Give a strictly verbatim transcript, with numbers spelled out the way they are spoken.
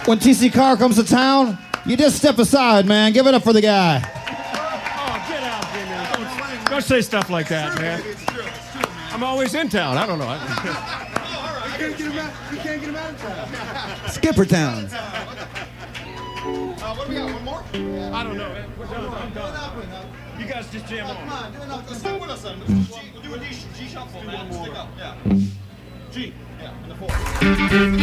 When T C Carr comes to town, you just step aside, man. Give it up for the guy. Oh, get out, Jimmy. Don't, don't say stuff like that, man. It's true. It's true, man. I'm always in town. I don't know. You can't get him out. You can't get him out of town. Skipper Town. Uh, what do we got? One more? I don't know. We're done. I'm done. You guys just jam on. Come on, do enough. Stick with us, son. We'll do a G, we'll do a G, G shuffle, man. Stick up. Yeah. G. Yeah, and the four.